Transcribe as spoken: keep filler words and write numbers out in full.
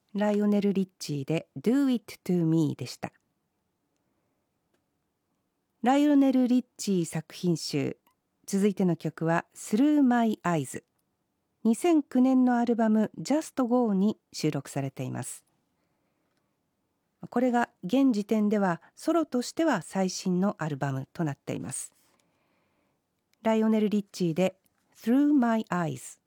ライオネル・リッチーで Do It To Me でした。ライオネル・リッチー作品集、続いての曲は Through My Eyes。にせんきゅうねんのアルバム Just Go に収録されています。これが現時点ではソロとしては最新のアルバムとなっています。ライオネル・リッチーで Through My Eyes。